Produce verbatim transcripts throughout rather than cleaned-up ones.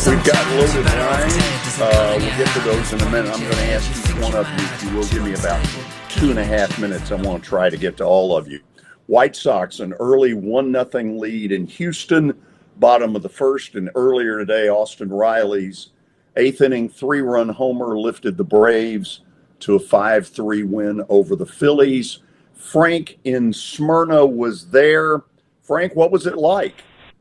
We've got loaded lines. Uh, we'll get to those in a minute. I'm going to ask each one of you if you will give me about two and a half minutes. I want to try to get to all of you. White Sox, an early one nothing lead in Houston, bottom of the first. And earlier today, Austin Riley's eighth inning three-run homer lifted the Braves to a five three win over the Phillies. Frank in Smyrna was there. Frank, what was it like?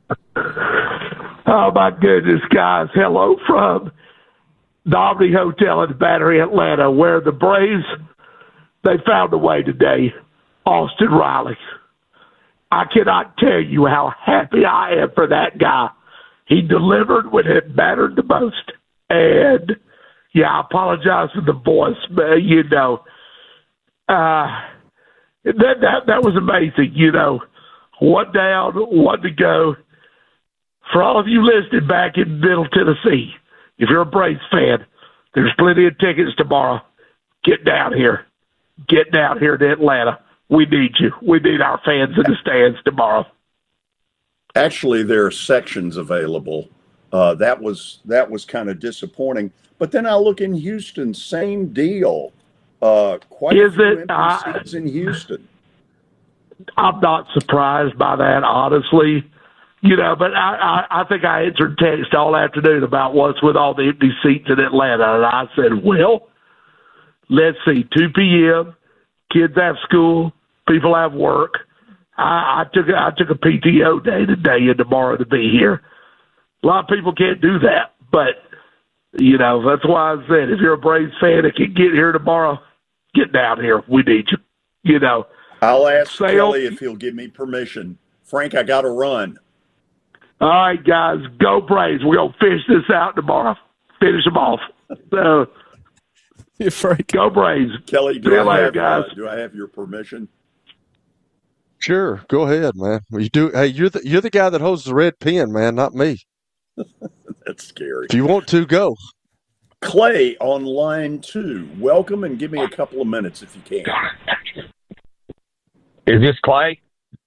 Oh, my goodness, guys. Hello from the Omni Hotel in Battery, Atlanta, where the Braves, they found a way today. Austin Riley. I cannot tell you how happy I am for that guy. He delivered when it mattered the most. And, yeah, I apologize for the voice, but, you know, uh, that, that, that was amazing, you know. One down, one to go. For all of you listening back in Middle Tennessee, if you're a Braves fan, there's plenty of tickets tomorrow. Get down here. Get down here to Atlanta. We need you. We need our fans in the stands tomorrow. Actually, there are sections available. Uh, that was that was kind of disappointing. But then I look in Houston, same deal. Uh, quite Is a few it, empty uh, seats in Houston. I'm not surprised by that, honestly. You know, but I, I, I think I answered text all afternoon about what's with all the empty seats in Atlanta. And I said, well, let's see, two p.m., kids have school, people have work. I, I took a, I took a P T O day today and tomorrow to be here. A lot of people can't do that. But, you know, that's why I said if you're a Braves fan that can get here tomorrow, get down here. We need you. You know. I'll ask Sale. Kelly if he'll give me permission. Frank, I got to run. All right, guys, go Braves. We're going to finish this out tomorrow. Finish them off. So, You're Frank. go Braves. Kelly, do, See you I, later, have, guys. uh, do I have your permission? Sure, go ahead, man. You do. Hey, you're the you're the guy that holds the red pen, man, not me. That's scary. If you want to, go. Clay on line two. Welcome, and give me a couple of minutes if you can. Is this Clay?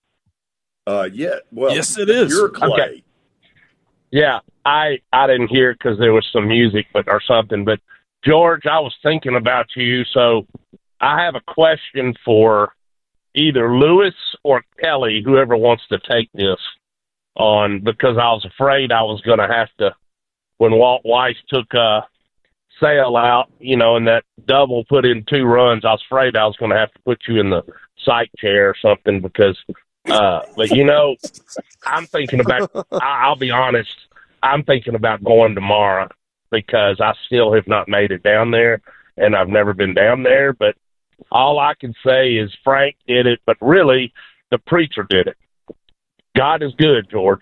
Uh, yeah. Well, Yes, it is. You're Clay. Okay. Yeah, I I didn't hear it because there was some music, but or something. But George, I was thinking about you, so I have a question for either Lewis or Kelly, whoever wants to take this on, because I was afraid I was going to have to, when Walt Weiss took uh, Sale out, you know, and that double put in two runs, I was afraid I was going to have to put you in the psych chair or something because. Uh, but you know, I'm thinking about, I, I'll be honest, I'm thinking about going tomorrow because I still have not made it down there and I've never been down there. But all I can say is Frank did it, but really the preacher did it. God is good, George.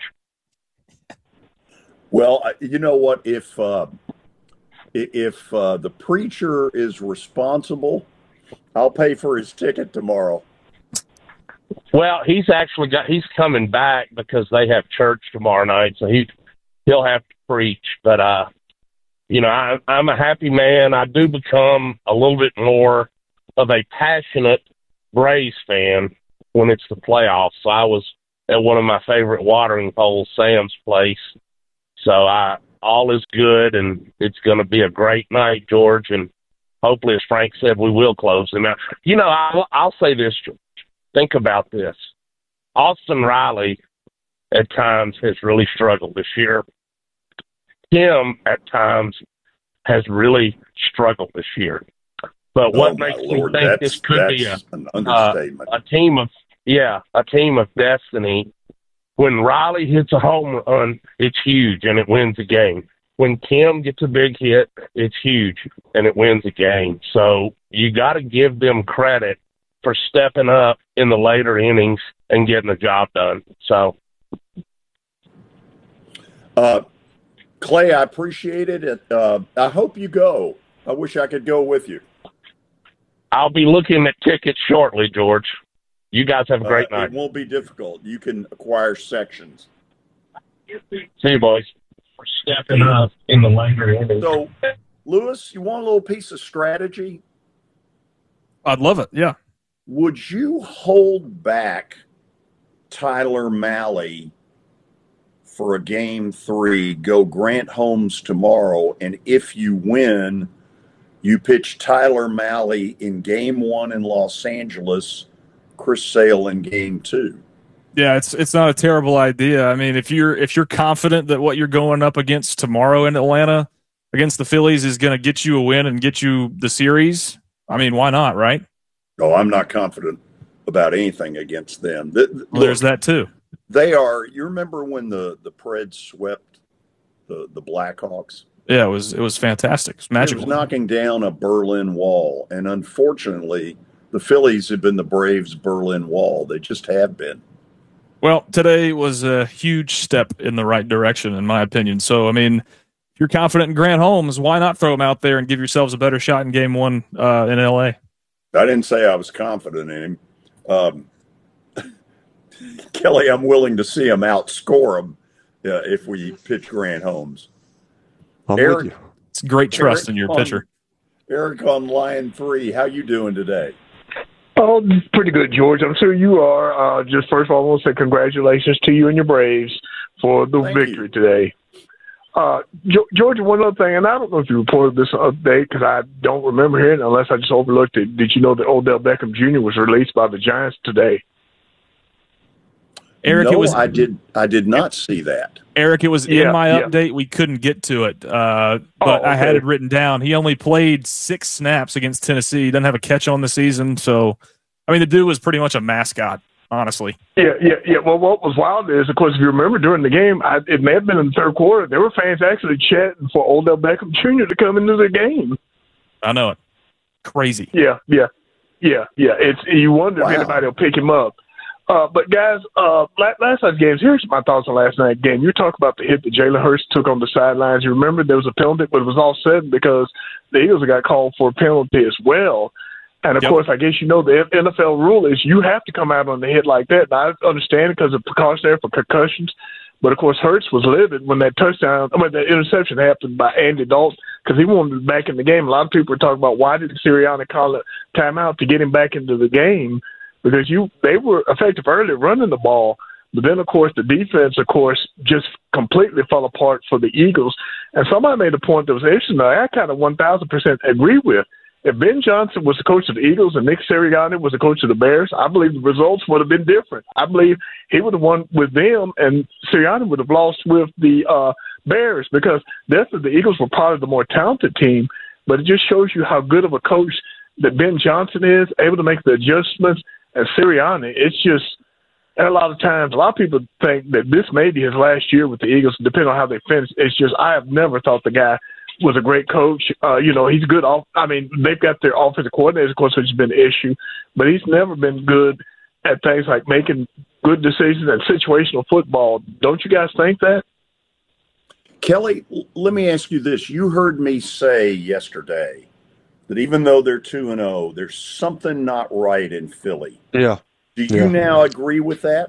Well, you know what? If, uh, if uh, the preacher is responsible, I'll pay for his ticket tomorrow. Well, he's actually got, he's coming back because they have church tomorrow night, so he, he'll have to preach. But, uh, you know, I, I'm a happy man. I do become a little bit more of a passionate Braves fan when it's the playoffs. So I was at one of my favorite watering holes, Sam's Place. So I, all is good, and it's going to be a great night, George. And hopefully, as Frank said, we will close them out. You know, I'll, I'll say this, George. Think about this. Austin Riley at times has really struggled this year. Tim at times has really struggled this year. But what oh makes Lord, me think this could be a, an uh, understatement. a team of, yeah, a team of destiny. When Riley hits a home run, it's huge and it wins a game. When Tim gets a big hit, it's huge and it wins a game. So you got to give them credit for stepping up in the later innings and getting the job done. So, uh, Clay, I appreciate it. Uh, I hope you go. I wish I could go with you. I'll be looking at tickets shortly, George. You guys have a great uh, night. It won't be difficult. You can acquire sections. See you, boys. For stepping up in the later innings. So, Lewis, you want a little piece of strategy? I'd love it. Yeah. Would you hold back Tyler Mahle for a game three, go Grant Holmes tomorrow, and if you win, you pitch Tyler Mahle in game one in Los Angeles, Chris Sale in game two. Yeah, it's it's not a terrible idea. I mean, if you're if you're confident that what you're going up against tomorrow in Atlanta against the Phillies is going to get you a win and get you the series, I mean, why not, right? Oh, I'm not confident about anything against them. The, well, look, there's that too. They are. You remember when the the Preds swept the the Blackhawks? Yeah, it was it was fantastic. It was magical. It was knocking down a Berlin Wall, and unfortunately, the Phillies have been the Braves' Berlin Wall. They just have been. Well, today was a huge step in the right direction, in my opinion. So, I mean, if you're confident in Grant Holmes, why not throw him out there and give yourselves a better shot in Game One uh, in L A? I didn't say I was confident in him. Um, Kelly, I'm willing to see him outscore him uh, if we pitch Grant Holmes. I'm Eric, with you. It's great trust Eric in your on, pitcher. Eric on line three, how you doing today? Oh, pretty good, George. I'm sure you are. Uh, just first of all, I want to say congratulations to you and your Braves for the Thank victory you. today. Uh, George, one other thing, and I don't know if you reported this update because I don't remember hearing it unless I just overlooked it. Did you know that Odell Beckham Junior was released by the Giants today? Eric, no, it was. I did. I did not see that. Eric, it was Yeah, in my yeah. update. We couldn't get to it, uh, but Oh, I had okay. it written down. He only played six snaps against Tennessee. He doesn't have a catch on the season. So, I mean, the dude was pretty much a mascot, honestly. Yeah, yeah, yeah. Well, what was wild is, of course, if you remember during the game, I, it may have been in the third quarter, there were fans actually chatting for Odell Beckham Junior to come into the game. I know it. Crazy. Yeah, yeah, yeah, yeah. It's you wonder Wow. if anybody will pick him up. Uh, but guys, uh, last, last night's games. Here's my thoughts on last night's game. You talk about the hit that Jalen Hurts took on the sidelines. You remember there was a penalty, but it was all said because the Eagles got called for a penalty as well. And of Yep. course, I guess you know the N F L rule is you have to come out on the hit like that. And I understand it because of precautionary for concussions. But of course, Hurts was livid when that touchdown, I mean, the interception happened by Andy Dalton because he wanted him back in the game. A lot of people were talking about why did Sirianni call it timeout to get him back into the game. Because you, they were effective early running the ball, but then of course the defense, of course, just completely fell apart for the Eagles. And somebody made a point that was interesting. That I kind of one thousand percent agree with. If Ben Johnson was the coach of the Eagles and Nick Sirianni was the coach of the Bears, I believe the results would have been different. I believe he would have won with them, and Sirianni would have lost with the uh, Bears because definitely the Eagles were probably the more talented team. But it just shows you how good of a coach that Ben Johnson is, able to make the adjustments. And Sirianni, it's just, and a lot of times, a lot of people think that this may be his last year with the Eagles, depending on how they finish. It's just, I have never thought the guy was a great coach. Uh, you know, he's good off. I mean, they've got their offensive coordinators, of course, which has been an issue, but he's never been good at things like making good decisions and situational football. Don't you guys think that? Kelly, l- let me ask you this. You heard me say yesterday that even though they're two and oh, there's something not right in Philly. Yeah. Do you Yeah. now agree with that?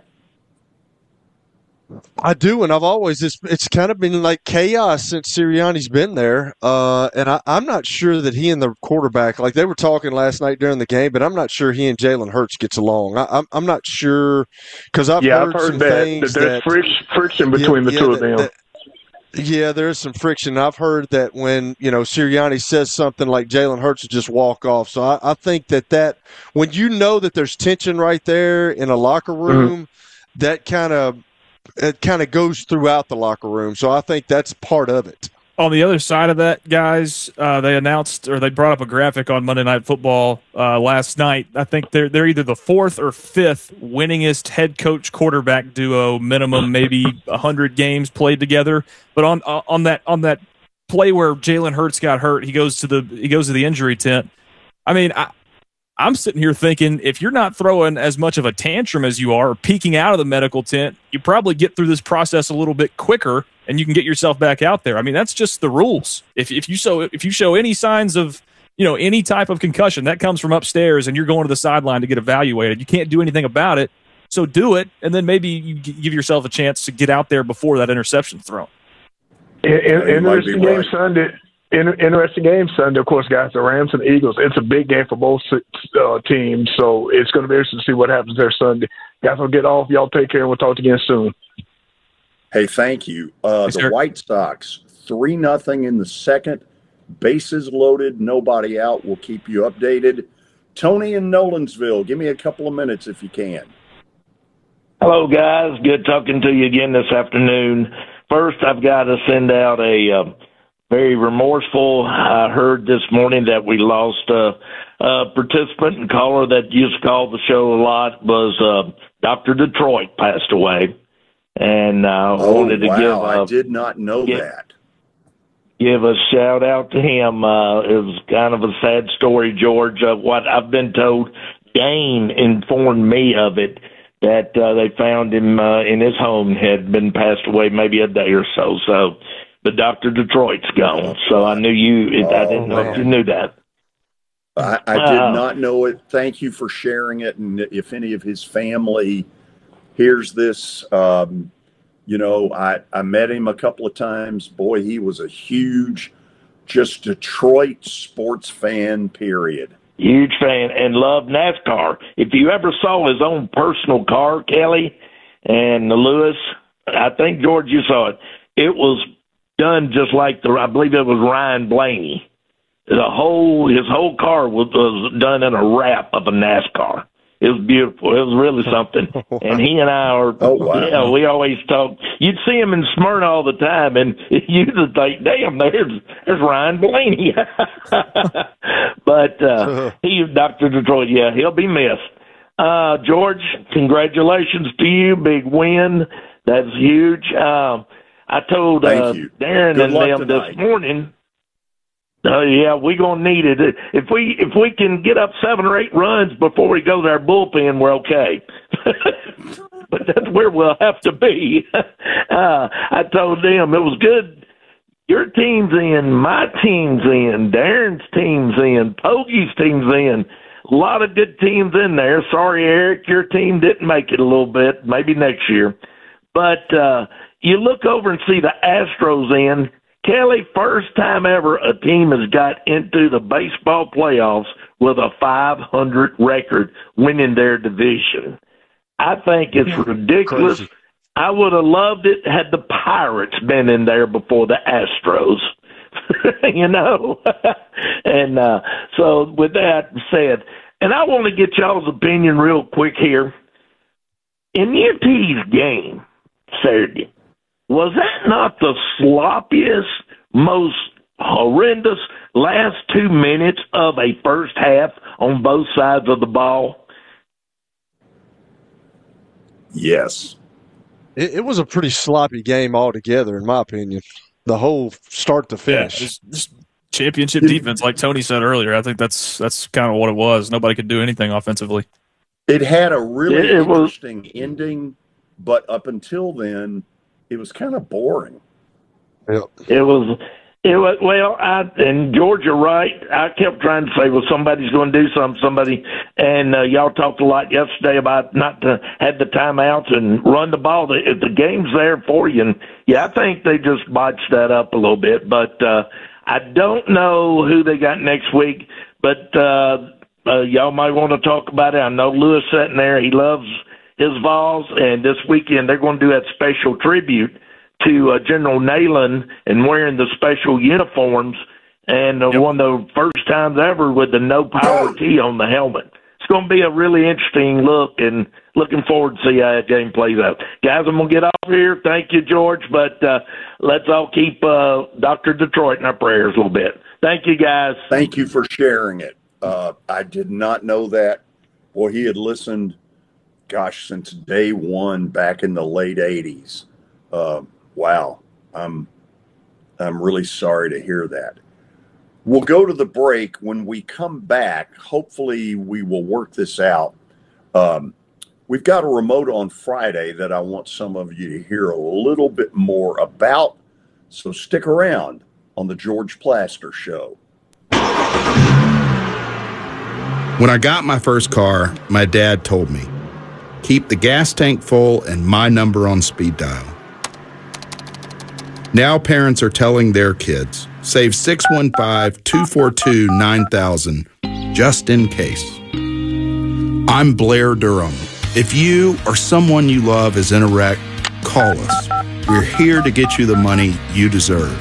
I do, and I've always it's it's kind of been like chaos since Sirianni's been there, uh, and I, I'm not sure that he and the quarterback, like they were talking last night during the game, but I'm not sure he and Jalen Hurts gets along. I, I'm I'm not sure because I've yeah, heard, I've heard some that, things that there's that, friction, friction between yeah, the yeah, two of that- them. that- yeah, there's some friction. I've heard that when, you know, Sirianni says something like Jalen Hurts will just walk off. So I, I think that that when you know that there's tension right there in a locker room, mm-hmm. that kind of it kind of goes throughout the locker room. So I think that's part of it. On the other side of that, guys, uh, they announced or they brought up a graphic on Monday Night Football uh, last night. I think they're they're either the fourth or fifth winningest head coach quarterback duo, minimum maybe a hundred games played together. But on uh, on that on that play where Jalen Hurts got hurt, he goes to the he goes to the injury tent. I mean, I, I'm sitting here thinking if you're not throwing as much of a tantrum as you are, or peeking out of the medical tent, you probably get through this process a little bit quicker. And you can get yourself back out there. I mean, that's just the rules. If if you show if you show any signs of, you know, any type of concussion, that comes from upstairs, and you're going to the sideline to get evaluated. You can't do anything about it, so do it, and then maybe you give yourself a chance to get out there before that interception's thrown. In, in, You might be interesting game right. Sunday. In, interesting game Sunday, of course, guys. The Rams and Eagles. It's a big game for both uh, teams, so it's going to be interesting to see what happens there Sunday. Guys, I'll get off. Y'all take care, and we'll talk to you again soon. Hey, thank you. Uh, Yes, the sir. White Sox, three nothing in the second. Bases loaded, nobody out. We'll keep you updated. Tony in Nolensville, give me a couple of minutes if you can. Hello, guys. Good talking to you again this afternoon. First, I've got to send out a uh, very remorseful. I heard this morning that we lost a, a participant and caller that used to call the show a lot. Was uh, Doctor Detroit passed away, and I uh, Oh, wanted to wow. give. Uh, I did not know give, that. Give a shout out to him. Uh, it was kind of a sad story, George. Uh, what I've been told, Dane informed me of it. That uh, they found him uh, in his home, had been passed away maybe a day or so. So, but Doctor Detroit's gone. So I knew you. Oh, I didn't know man. if you knew that. I, I did Uh, not know it. Thank you for sharing it. And if any of his family hears this, um, you know, I, I met him a couple of times. Boy, he was a huge, just Detroit sports fan, period. Huge fan and loved NASCAR. If you ever saw his own personal car, Kelly and Lewis, I think, George, you saw it. It was done just like the, I believe it was Ryan Blaney. The whole, his whole car was, was done in a wrap of a NASCAR. It was beautiful. It was really something. And he and I are, Oh, wow. yeah, we always talk. You'd see him in Smyrna all the time, and you'd think, damn, there's, there's Ryan Blaney. But uh, he, Doctor Detroit, yeah, he'll be missed. Uh, George, congratulations to you. Big win. That's huge. Uh, I told Thank uh, you. Darren Good and luck them tonight. this morning, Uh, yeah, we're gonna need it. If we if we can get up seven or eight runs before we go to our bullpen, we're okay. But that's where we'll have to be. uh, I told them it was good. Your team's in, my team's in, Darren's team's in, Pogie's team's in. A lot of good teams in there. Sorry, Eric, your team didn't make it a little bit. Maybe next year. But uh, you look over and see the Astros in. Kelly, first time ever a team has got into the baseball playoffs with a five hundred record winning their division. I think it's ridiculous. Crazy. I would have loved it had the Pirates been in there before the Astros, you know. And uh, so with that said, and I want to get y'all's opinion real quick here. In U T's game Saturday, was that not the sloppiest, most horrendous last two minutes of a first half on both sides of the ball? Yes. It, it was a pretty sloppy game altogether, in my opinion. The whole start to Yeah, finish. just, just championship defense, like Tony said earlier. I think that's that's kind of what it was. Nobody could do anything offensively. It had a really It- it was- interesting ending, but up until then, it was kind of boring. Yep. It was, it was, well, I, and George, you're right. I kept trying to say, well, somebody's going to do something, somebody, and uh, y'all talked a lot yesterday about not to have the timeouts and run the ball. The, the game's there for you. And yeah, I think they just botched that up a little bit, but uh, I don't know who they got next week, but uh, uh, y'all might want to talk about it. I know Lewis sitting there. He loves his Vols, and this weekend they're going to do that special tribute to uh, General Neyland and wearing the special uniforms, and uh, Yep. one of the first times ever with the no power T on the helmet. It's going to be a really interesting look, and looking forward to see how that game plays out. Guys, I'm going to get off here. Thank you, George, but uh, let's all keep uh, Doctor Detroit in our prayers a little bit. Thank you, guys. Thank you for sharing it. Uh, I did not know that. Boy, he had listened, gosh, since day one back in the late eighties. Uh, wow. I'm, I'm really sorry to hear that. We'll go to the break. When we come back, hopefully we will work this out. Um, we've got a remote on Friday that I want some of you to hear a little bit more about. So stick around on the George Plaster Show. When I got my first car, my dad told me, keep the gas tank full and my number on speed dial. Now parents are telling their kids, save six one five, two four two, nine thousand just in case. I'm Blair Durham. If you or someone you love is in a wreck, call us. We're here to get you the money you deserve.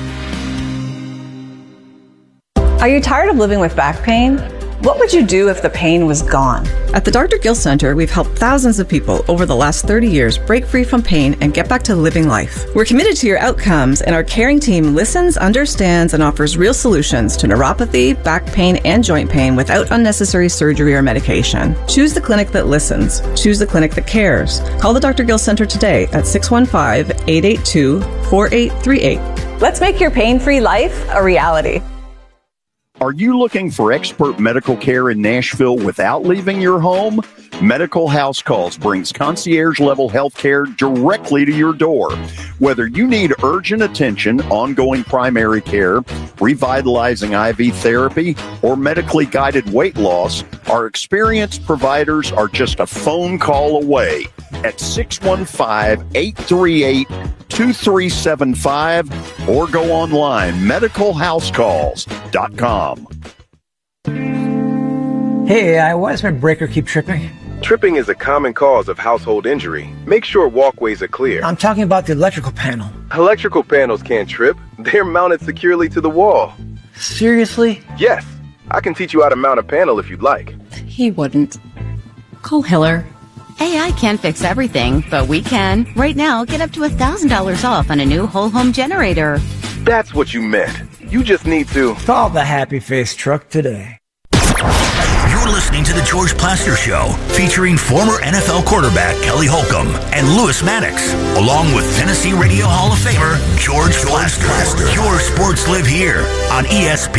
Are you tired of living with back pain? What would you do if the pain was gone? At the Doctor Gill Center, we've helped thousands of people over the last thirty years break free from pain and get back to living life. We're committed to your outcomes, and our caring team listens, understands, and offers real solutions to neuropathy, back pain, and joint pain without unnecessary surgery or medication. Choose the clinic that listens. Choose the clinic that cares. Call the Doctor Gill Center today at six one five, eight eight two, four eight three eight. Let's make your pain-free life a reality. Are you looking for expert medical care in Nashville without leaving your home? Medical House Calls brings concierge-level health care directly to your door. Whether you need urgent attention, ongoing primary care, revitalizing I V therapy, or medically guided weight loss, our experienced providers are just a phone call away at six one five, eight three eight, two three seven five or go online, medical house calls dot com. Hey, I, why does my breaker keep tripping? Tripping is a common cause of household injury. Make sure walkways are clear. I'm talking about the electrical panel. Electrical panels can't trip. They're mounted securely to the wall. Seriously? Yes. I can teach you how to mount a panel if you'd like. He wouldn't. Call Hiller. A I can't fix everything, but we can. Right now, get up to one thousand dollars off on a new whole home generator. That's what you meant. You just need to call the Happy Face truck today. You're listening to The George Plaster Show, featuring former N F L quarterback Kelly Holcomb and Lewis Maddox, along with Tennessee Radio Hall of Famer George Plaster. Your sports live here on E S P N.